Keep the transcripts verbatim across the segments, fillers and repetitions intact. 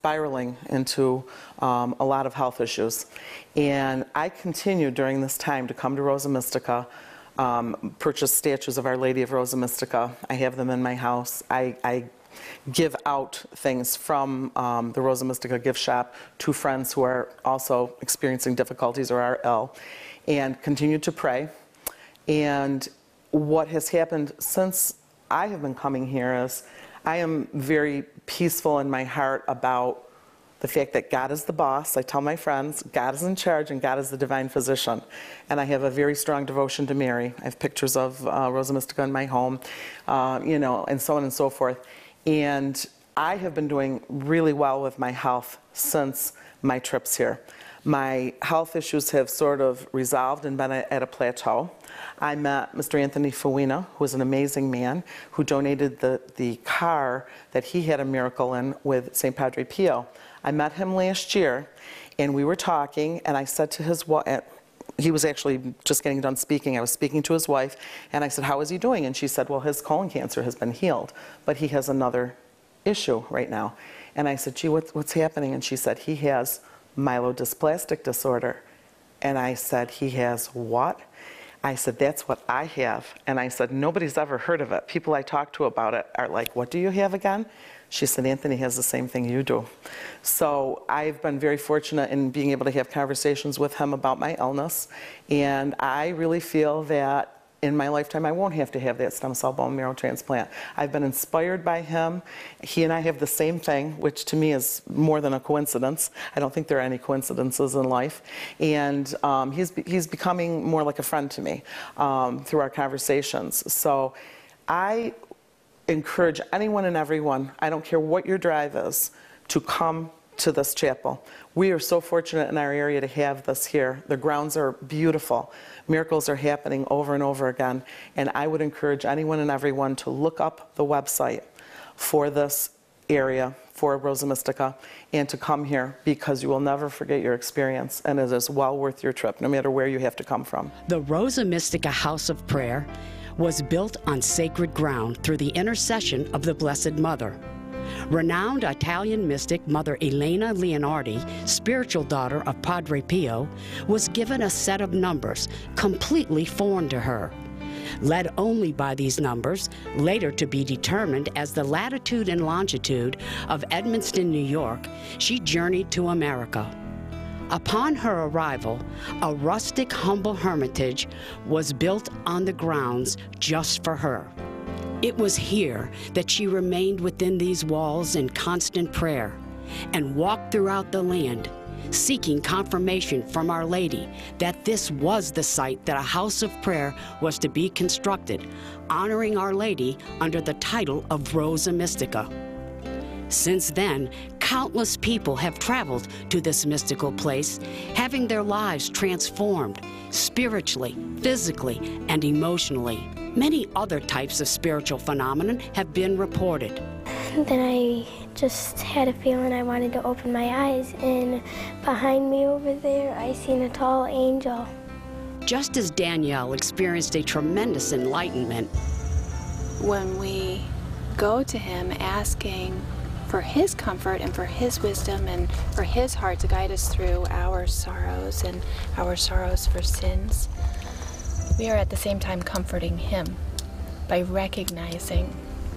spiraling into um, a lot of health issues. And I continued during this time to come to Rosa Mystica, um, purchase statues of Our Lady of Rosa Mystica. I have them in my house. I, I give out things from um, the Rosa Mystica gift shop to friends who are also experiencing difficulties or are ill, and continue to pray. And what has happened since I have been coming here is I am very peaceful in my heart about the fact that God is the boss. I tell my friends, God is in charge and God is the divine physician. And I have a very strong devotion to Mary. I have pictures of uh, Rosa Mystica in my home, uh, you know, and so on and so forth. And I have been doing really well with my health since my trips here. My health issues have sort of resolved and been at a plateau. I met Mister Anthony Fawina, who is an amazing man, who donated the, the car that he had a miracle in with Saint Padre Pio. I met him last year, and we were talking, and I said to his wife, he was actually just getting done speaking, I was speaking to his wife, and I said, how is he doing? And she said, well, his colon cancer has been healed, but he has another issue right now. And I said, gee, what's, what's happening? And she said, he has myelodysplastic disorder. And I said, he has what? I said, that's what I have. And I said, nobody's ever heard of it. People I talk to about it are like, what do you have again? She said, Anthony has the same thing you do. So I've been very fortunate in being able to have conversations with him about my illness. And I really feel that in my lifetime, I won't have to have that stem cell bone marrow transplant. I've been inspired by him. He and I have the same thing, which to me is more than a coincidence. I don't think there are any coincidences in life. And um, he's, he's becoming more like a friend to me um, through our conversations. So I encourage anyone and everyone, I don't care what your drive is, to come to this chapel. We are so fortunate in our area to have this here. The grounds are beautiful. Miracles are happening over and over again. And I would encourage anyone and everyone to look up the website for this area, for Rosa Mystica, and to come here, because you will never forget your experience, and it is well worth your trip, no matter where you have to come from. The Rosa Mystica House of Prayer was built on sacred ground through the intercession of the Blessed Mother. Renowned Italian mystic Mother Elena Leonardi, spiritual daughter of Padre Pio, was given a set of numbers completely foreign to her. Led only by these numbers, later to be determined as the latitude and longitude of Edmonston, New York, she journeyed to America. Upon her arrival, a rustic, humble hermitage was built on the grounds just for her. It was here that she remained within these walls in constant prayer and walked throughout the land, seeking confirmation from Our Lady that this was the site that a house of prayer was to be constructed, honoring Our Lady under the title of Rosa Mystica. Since then, countless people have traveled to this mystical place, having their lives transformed spiritually, physically, and emotionally. Many other types of spiritual phenomenon have been reported. Then I just had a feeling I wanted to open my eyes, and behind me over there, I seen a tall angel. Just as Danielle experienced a tremendous enlightenment, when we go to him asking for his comfort and for his wisdom and for his heart to guide us through our sorrows and our sorrows for sins, we are at the same time comforting him by recognizing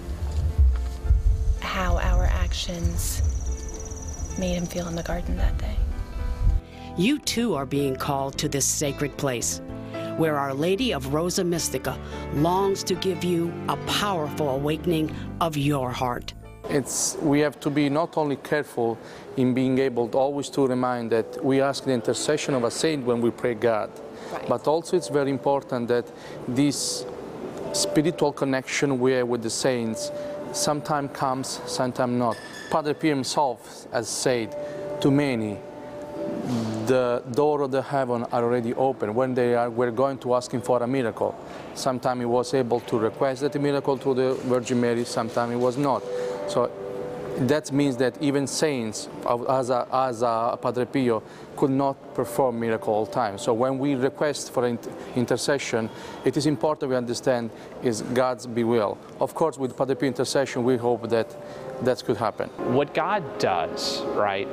how our actions made him feel in the garden that day. You too are being called to this sacred place, where Our Lady of Rosa Mystica longs to give you a powerful awakening of your heart. It's, we have to be not only careful in being able to always to remind that we ask the intercession of a saint when we pray God, right. But also it's very important that this spiritual connection we have with the saints sometimes comes, sometimes not. Padre Pio himself has said to many, the door of the heaven are already open when they are, we're going to ask him for a miracle. Sometimes he was able to request that miracle through the Virgin Mary, sometimes he was not. So that means that even saints, as a, as a Padre Pio, could not perform miracle all the time. So when we request for inter intercession, it is important we understand is God's be will. Of course, with Padre Pio intercession, we hope that that could happen. What God does, right,